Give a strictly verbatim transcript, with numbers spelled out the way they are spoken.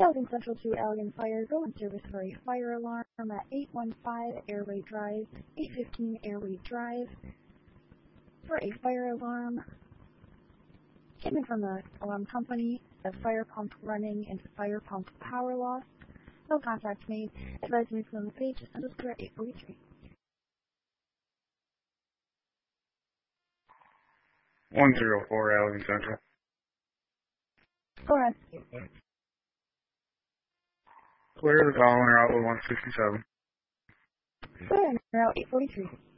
Elgin Central to Elgin Fire, go in service for a fire alarm at eight one five Airway Drive, eight fifteen Airway Drive. For a fire alarm, statement from the alarm company, the fire pump running into fire pump power loss. No contact made. Advise me from the page, underscore eight forty-three. one zero four Elgin Central. Go ahead. Clear the call and route one sixty-seven. Clear and route eight forty-three.